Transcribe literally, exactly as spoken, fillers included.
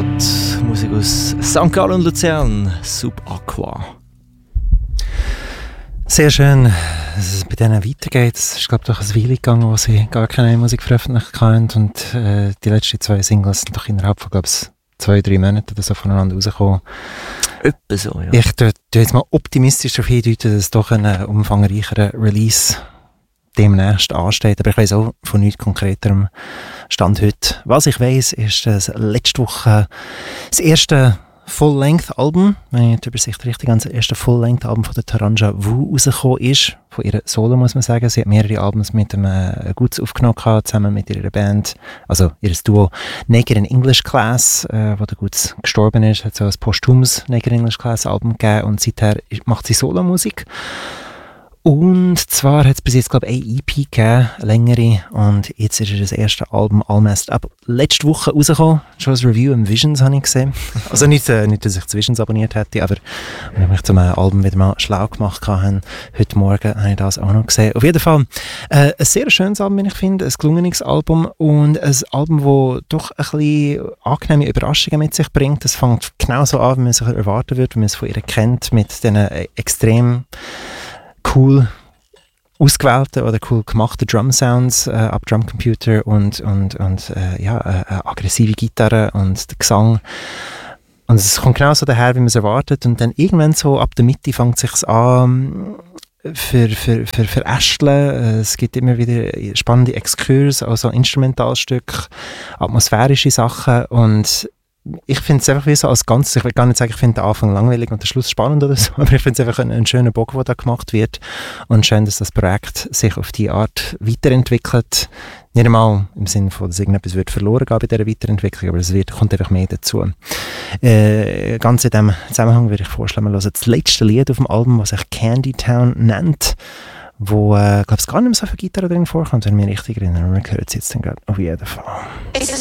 gerade Musik aus Sankt Gallen und Luzern, Subaqua. Sehr schön, dass es bei denen weitergeht. Es ist, glaube ich, doch eine Weile gegangen, wo sie gar keine Musik veröffentlicht haben. Und äh, die letzten zwei Singles sind doch innerhalb von, glaube ich, zwei, drei Monaten oder so voneinander rausgekommen. Etwa so, ja. Ich tue jetzt mal optimistisch darauf hindeuten, dass es doch ein umfangreicherer Release demnächst ansteht. Aber ich weiss auch von nichts konkreterem Stand heute. Was ich weiss, ist, dass letzte Woche das erste Full-Length-Album, wenn ich die Übersicht richtig habe, das erste Full-Length-Album von der Taranja Wu rausgekommen ist. Von ihrer Solo, muss man sagen. Sie hat mehrere Albums mit dem äh, Guts aufgenommen, zusammen mit ihrer Band, also ihr Duo Naked in English Class, äh, wo der Guts gestorben ist, hat so ein posthumes Naked in English Class Album gegeben und seither macht sie Solo-Musik. Und zwar hat es bis jetzt, glaube ich, eine E P gegeben, eine längere, und jetzt ist das erste Album All Messed Up letzte Woche rausgekommen. Schon ein Review im Visions habe ich gesehen. Also nicht, äh, nicht dass ich das Visions abonniert hätte, aber wenn ich mich zum Album wieder mal schlau gemacht habe, heute Morgen habe ich das auch noch gesehen. Auf jeden Fall äh, ein sehr schönes Album, wie ich finde, ein gelungenes Album und ein Album, das doch ein bisschen angenehme Überraschungen mit sich bringt. Es fängt genauso an, wie man sich erwarten würde, wie man es von ihr kennt, mit diesen äh, extrem cool ausgewählten oder cool gemachten Drum-Sounds äh, ab Drumcomputer und, und, und äh, ja, äh, aggressive Gitarre und der Gesang. Und es kommt genauso daher, wie man es erwartet. Und dann irgendwann so ab der Mitte fängt es sich an für, für, für, für Ästeln. Es gibt immer wieder spannende Exkurse, also Instrumentalstücke, atmosphärische Sachen, und ich finde es einfach wie so als Ganzes, ich will gar nicht sagen, ich finde den Anfang langweilig und den Schluss spannend oder so, aber ich finde es einfach ein, ein schöner Bogen, der da gemacht wird, und schön, dass das Projekt sich auf die Art weiterentwickelt. Nicht einmal im Sinne von, dass irgendetwas wird verloren geht bei dieser Weiterentwicklung, aber es wird, kommt einfach mehr dazu. Äh, ganz in diesem Zusammenhang würde ich vorschlagen, wir hören das letzte Lied auf dem Album, das sich Candy Town nennt, wo, äh, glaube ich, gar nicht mehr so viel Gitarre drin vorkommt, wenn ich mich richtig erinnere. Wir hören es jetzt dann gerade auf jeden Fall. It's a